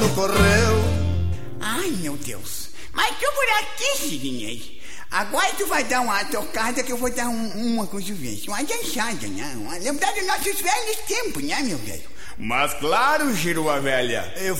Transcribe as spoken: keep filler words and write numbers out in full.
quando correu. Ai, meu Deus. Mas tô por aqui, Sidney. Agora tu vai dar uma tocada que eu vou dar um, uma convivência, uma dançada, né? Uma lembrar dos nossos velhos tempos, né, meu velho? Mas claro, Giroa velha. Eu